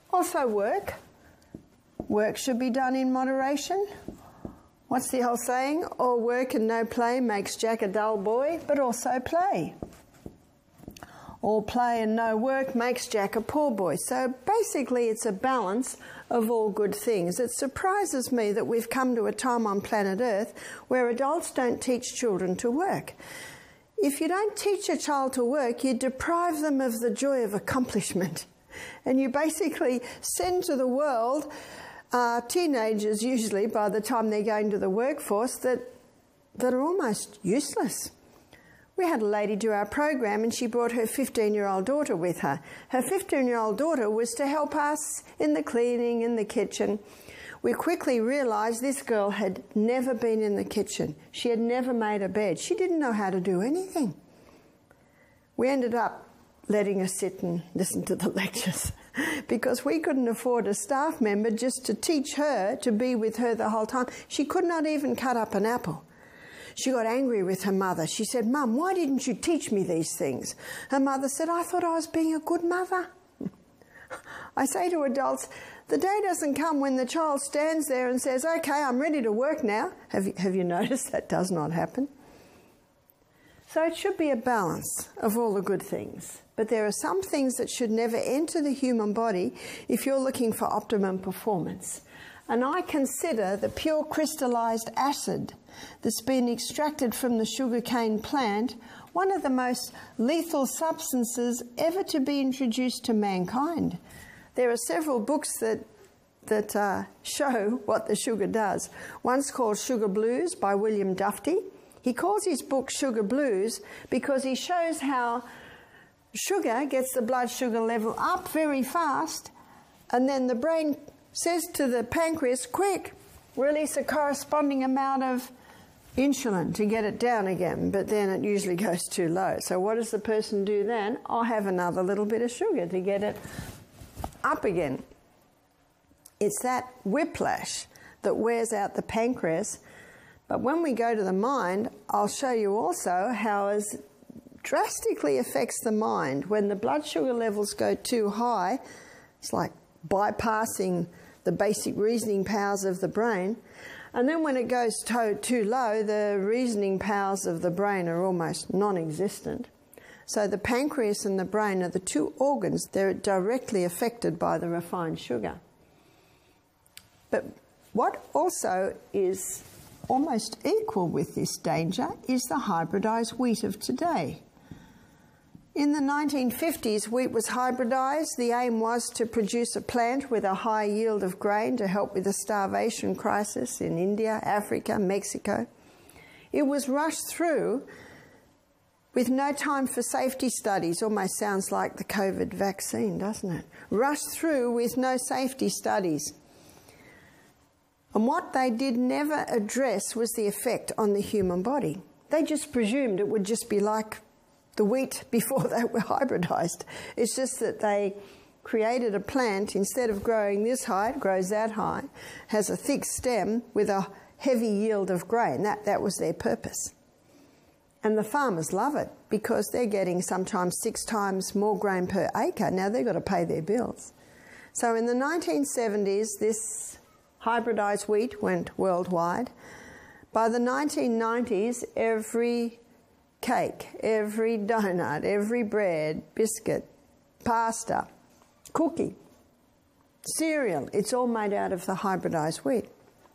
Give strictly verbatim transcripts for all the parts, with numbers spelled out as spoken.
Also work. Work should be done in moderation. What's the old saying? All work and no play makes Jack a dull boy, but also play. All play and no work makes Jack a poor boy. So basically it's a balance of all good things. It surprises me that we've come to a time on planet Earth where adults don't teach children to work. If you don't teach a child to work, you deprive them of the joy of accomplishment. And you basically send to the world uh, teenagers, usually by the time they're going to the workforce, that, that are almost useless. We had a lady do our program and she brought her fifteen-year-old daughter with her. Her fifteen-year-old daughter was to help us in the cleaning, in the kitchen. We quickly realised this girl had never been in the kitchen. She had never made a bed. She didn't know how to do anything. We ended up letting her sit and listen to the lectures because we couldn't afford a staff member just to teach her, to be with her the whole time. She could not even cut up an apple. She got angry with her mother. She said, "Mum, why didn't you teach me these things?" Her mother said, "I thought I was being a good mother." I say to adults, the day doesn't come when the child stands there and says, "Okay, I'm ready to work now." Have you, have you noticed that does not happen? So it should be a balance of all the good things. But there are some things that should never enter the human body if you're looking for optimum performance. And I consider the pure crystallized acid that's been extracted from the sugarcane plant one of the most lethal substances ever to be introduced to mankind. There are several books that, that uh, show what the sugar does. One's called Sugar Blues by William Dufty. He calls his book Sugar Blues because he shows how sugar gets the blood sugar level up very fast, and then the brain says to the pancreas, "Quick, release a corresponding amount of insulin to get it down again," but then it usually goes too low. So what does the person do then? I'll have another little bit of sugar to get it up again. It's that whiplash that wears out the pancreas. But when we go to the mind, I'll show you also how it drastically affects the mind. When the blood sugar levels go too high, it's like bypassing the basic reasoning powers of the brain. And then when it goes to, too low, the reasoning powers of the brain are almost non-existent. So the pancreas and the brain are the two organs that are directly affected by the refined sugar. But what also is almost equal with this danger is the hybridized wheat of today. In the nineteen fifties, wheat was hybridized. The aim was to produce a plant with a high yield of grain to help with the starvation crisis in India, Africa, Mexico. It was rushed through with no time for safety studies. Almost sounds like the COVID vaccine, doesn't it? Rushed through with no safety studies. And what they did never address was the effect on the human body. They just presumed it would just be like the wheat before they were hybridized. It's just that they created a plant, instead of growing this high, it grows that high, has a thick stem with a heavy yield of grain. That, that was their purpose. And the farmers love it because they're getting sometimes six times more grain per acre. Now they've got to pay their bills. So in the nineteen seventies, this hybridized wheat went worldwide. By the nineteen nineties, every cake, every donut, every bread, biscuit, pasta, cookie, cereal, it's all made out of the hybridized wheat.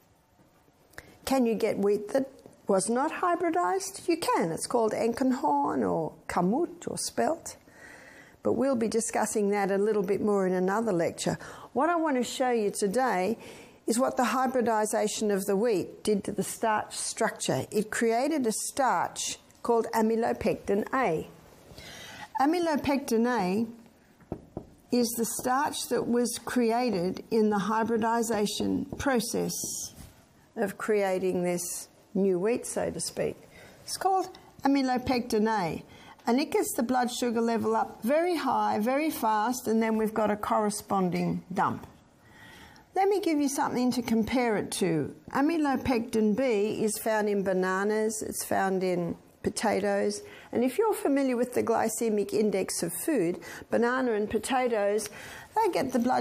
Can you get wheat that was not hybridized? You can. It's called Enkenhorn or Kamut or Spelt. But we'll be discussing that a little bit more in another lecture. What I want to show you today is what the hybridization of the wheat did to the starch structure. It created a starch called amylopectin A. Amylopectin A is the starch that was created in the hybridization process of creating this new wheat, so to speak. It's called amylopectin A, and it gets the blood sugar level up very high, very fast, and then we've got a corresponding dump. Let me give you something to compare it to. Amylopectin B is found in bananas, it's found in potatoes, and if you're familiar with the glycemic index of food, banana and potatoes, they get the blood